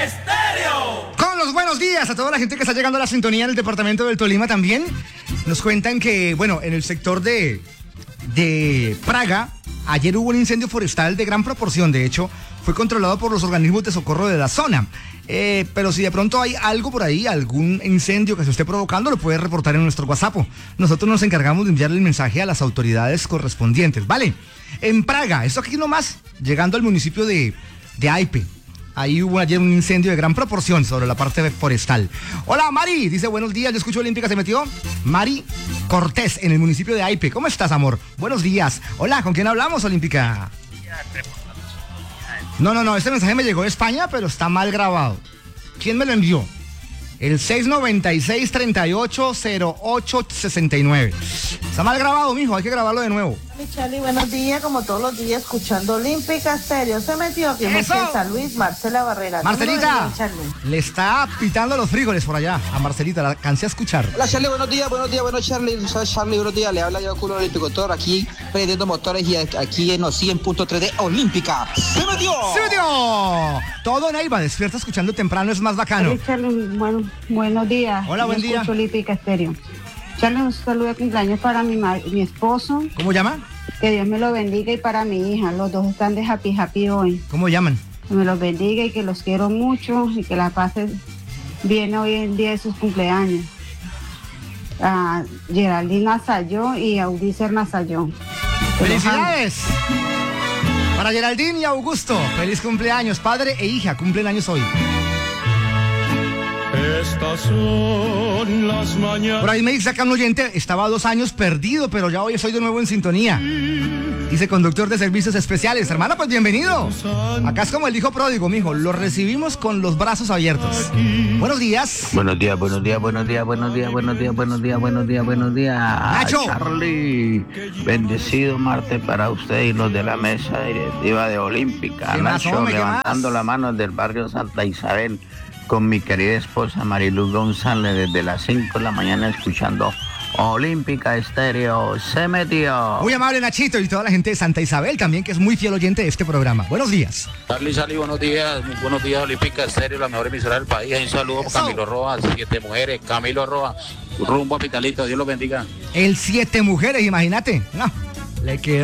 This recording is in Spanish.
Estéreo. Con los buenos días a toda la gente que está llegando a la sintonía en el departamento del Tolima también. Nos cuentan que, bueno, en el sector de Praga, ayer hubo un incendio forestal de gran proporción. De hecho, fue controlado por los organismos de socorro de la zona. Pero si de pronto hay algo por ahí, algún incendio que se esté provocando, lo puede reportar en nuestro WhatsApp. Nosotros nos encargamos de enviarle el mensaje a las autoridades correspondientes, ¿vale? En Praga, esto aquí nomás, llegando al municipio de Aipe. Ahí hubo ayer un incendio de gran proporción sobre la parte forestal. Hola, Mari, dice buenos días, yo escucho Olímpica, se metió. Mari Cortés, en el municipio de Aipe. ¿Cómo estás, amor? Buenos días. Hola, ¿con quién hablamos, Olímpica? No, este mensaje me llegó de España, pero está mal grabado. ¿Quién me lo envió? El 696-380869. Está mal grabado, mijo, hay que grabarlo de nuevo. Charlie, buenos días, como todos los días, escuchando Olímpica Estéreo. Se metió aquí en San Luis, Marcela Barrera. Marcelita, le está pitando los frijoles por allá a Marcelita, la cansé a escuchar. Hola, Charlie, buenos días, Charlie. Soy Charlie, buenos días, le habla yo Culo Olímpico Toro, aquí prendiendo motores y aquí en los 100.3 de Olímpica. ¡Se metió! Todo Neiva, despierta escuchando temprano, es más bacano. Hola, Charlie, buenos días. Hola, buen día. Olímpica Estéreo. Charlie, un saludo de cumpleaños para mi esposo. ¿Cómo llama? Que Dios me lo bendiga, y para mi hija. Los dos están de happy hoy. ¿Cómo llaman? Que me los bendiga y que los quiero mucho y que la pasen bien hoy en día de sus cumpleaños. A Geraldine Nazayón y Audicer Nazayón. ¡Felicidades! Para Geraldine y Augusto, feliz cumpleaños. Padre e hija cumplen años hoy. Estas son las mañanas. Por ahí me dice acá un oyente, estaba 2 años perdido, pero ya hoy estoy de nuevo en sintonía. Dice conductor de servicios especiales. Hermano, pues bienvenido. Acá es como el hijo pródigo, mijo. Lo recibimos con los brazos abiertos. Buenos días. Buenos días. Nacho. Charlie, bendecido martes para usted y los de la mesa directiva de Olímpica. ¿Qué más, Nacho, hombre, qué levantando más? la mano del barrio Santa Isabel con mi querida esposa Mariluz González desde las 5 de la mañana escuchando Olímpica Estéreo. Se metió. Muy amable, Nachito, y toda la gente de Santa Isabel también, que es muy fiel oyente de este programa. Buenos días. Charlie, buenos días, Olímpica Estéreo, la mejor emisora del país. Un saludo para Camilo Rojas, 7 mujeres, Camilo Rojas, rumbo a Pitalito, Dios los bendiga. El 7 mujeres, imagínate. No, le quedó.